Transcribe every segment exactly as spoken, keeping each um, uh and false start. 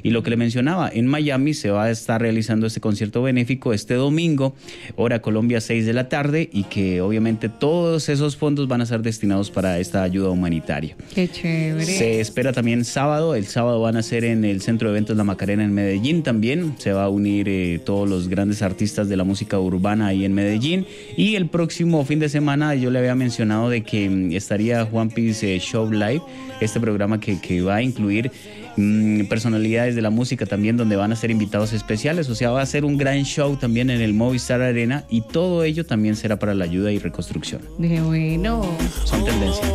Y lo que le mencionaba, en Miami se va a estar realizando este concierto benéfico este domingo, hora Colombia, seis de la tarde, y que obviamente todos esos fondos van a ser destinados para esta ayuda humanitaria. Qué chévere. Se espera también sábado, el sábado van a ser en el Centro de Eventos La Macarena en Medellín también, se va a unir eh, todos los grandes artistas de la música urbana ahí en Medellín, y el próximo fin de semana yo le había mencionado de que mm, estaría Juan Piz eh, Show Live, este programa que, que va a incluir mm, personalidades de la música también, donde van a ser invitados especiales, o sea, va a ser un gran show también en el Movistar Arena, y todo ello también será para la ayuda y reconstrucción. Qué bueno. Son tendencias.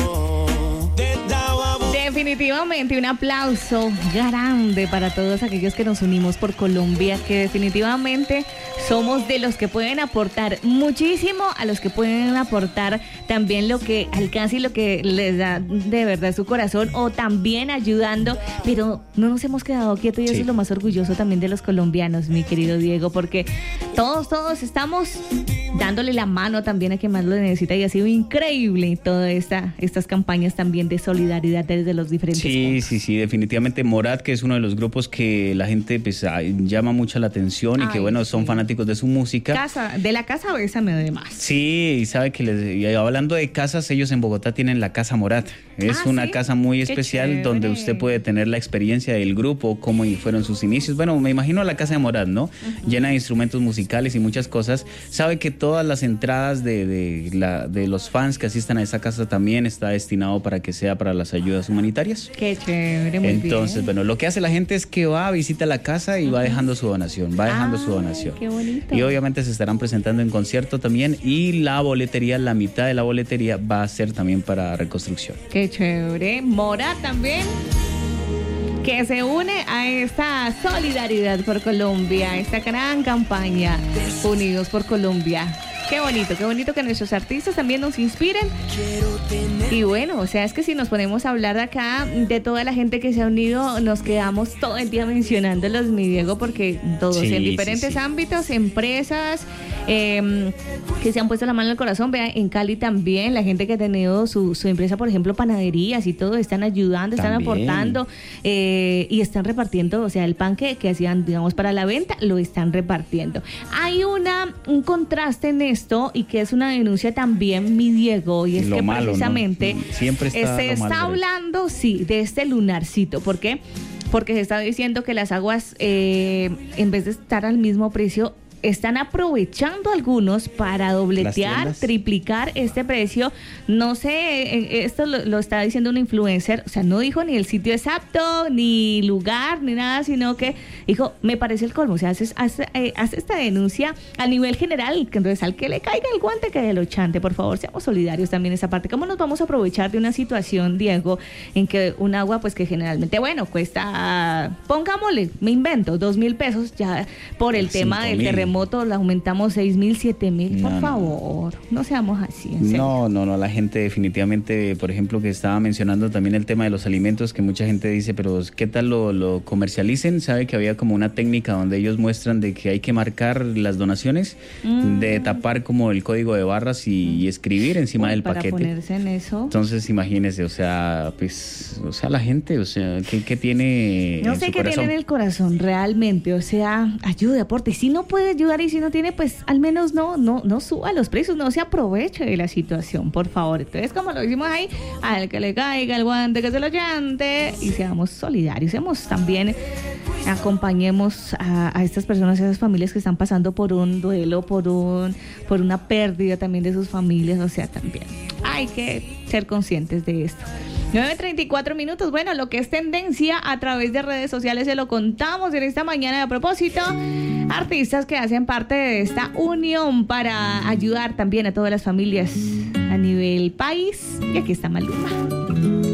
Definitivamente un aplauso grande para todos aquellos que nos unimos por Colombia, que definitivamente somos de los que pueden aportar muchísimo, a los que pueden aportar también lo que alcanza y lo que les da de verdad su corazón, o también ayudando, pero no nos hemos quedado quietos, y eso sí es lo más orgulloso también de los colombianos, mi querido Diego, porque todos, todos estamos dándole la mano también a quien más lo necesita, y ha sido increíble todas esta, estas campañas también de solidaridad desde los diferentes Sí, fondos. sí, sí, definitivamente Morat, que es uno de los grupos que la gente pues llama mucho la atención y Ay, que bueno, son sí. fanáticos de su música. Casa, de la casa Bésame además. Sí, y sabe que les, y hablando de casas, ellos en Bogotá tienen la Casa Morat. Es Ah, una ¿sí? casa muy Qué especial chévere. donde usted puede tener la experiencia del grupo, cómo fueron sus inicios. Bueno, me imagino la casa de Morat, ¿no? Uh-huh. Llena de instrumentos musicales y muchas cosas. Sabe que todas las entradas de, de, la, de los fans que asistan a esa casa también está destinado para que sea para las ayudas humanitarias. Qué chévere, muy Entonces, bien. bueno, lo que hace la gente es que va, visita la casa y uh-huh. va dejando su donación, va dejando ah, su donación. Qué bonito. Y obviamente se estarán presentando en concierto también, y la boletería, la mitad de la boletería va a ser también para reconstrucción. Qué chévere. Mora también, que se une a esta solidaridad por Colombia, esta gran campaña Unidos por Colombia. Qué bonito, qué bonito que nuestros artistas también nos inspiren. Y bueno, o sea, es que si nos ponemos a hablar acá de toda la gente que se ha unido, nos quedamos todo el día mencionándolos, mi Diego, porque todos sí, en diferentes sí, sí. ámbitos, empresas eh, que se han puesto la mano en el corazón. Vea, en Cali también, la gente que ha tenido su, su empresa, por ejemplo, panaderías y todo, están ayudando, están también. aportando eh, y están repartiendo, o sea, el pan que, que hacían, digamos, para la venta, lo están repartiendo. Hay una un contraste en esto, y que es una denuncia también, mi Diego, y es lo que malo, precisamente ¿no? Siempre está se lo está malo hablando, sí, de este lunarcito. ¿Por qué? Porque se está diciendo que las aguas, eh, en vez de estar al mismo precio, están aprovechando algunos para dobletear, triplicar este precio. No sé, esto lo, lo está diciendo un influencer, o sea, no dijo ni el sitio exacto, ni lugar, ni nada, sino que dijo, me parece el colmo. O sea, hace, hace, eh, hace esta denuncia a nivel general, que entonces al que le caiga el guante, que lo chante. Por favor, seamos solidarios también en esa parte. ¿Cómo nos vamos a aprovechar de una situación, Diego, en que un agua, pues que generalmente, bueno, cuesta, pongámosle, me invento, dos mil pesos ya por el tema del terremoto? Moto, la aumentamos seis mil, siete mil, por no, favor, no. no seamos así. No, no, no, la gente definitivamente, por ejemplo, que estaba mencionando también el tema de los alimentos, que mucha gente dice, pero ¿qué tal lo, lo comercialicen? Sabe que había como una técnica donde ellos muestran de que hay que marcar las donaciones, mm. de tapar como el código de barras y, y escribir encima Uy, del para paquete. Para ponerse en eso. Entonces, imagínese, o sea, pues, o sea, la gente, o sea, ¿qué, qué tiene No en sé su qué corazón? tiene en el corazón realmente, o sea, ayude, aporte. Si no puede ayudar y si no tiene, pues al menos no, no, no suba los precios, no se aproveche de la situación, por favor. Entonces, como lo decimos ahí, al que le caiga el guante, que se lo llante, y seamos solidarios, seamos también, acompañemos a, a estas personas, a esas familias que están pasando por un duelo, por un, por una pérdida también de sus familias, o sea, también hay que ser conscientes de esto. nueve treinta y cuatro minutos, bueno, lo que es tendencia a través de redes sociales se lo contamos en esta mañana. A propósito, artistas que hacen parte de esta unión para ayudar también a todas las familias a nivel país. Y aquí está Maluma.